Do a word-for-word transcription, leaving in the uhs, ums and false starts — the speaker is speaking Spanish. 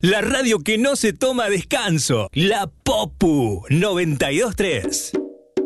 La radio que no se toma descanso. La Popu noventa y dos tres.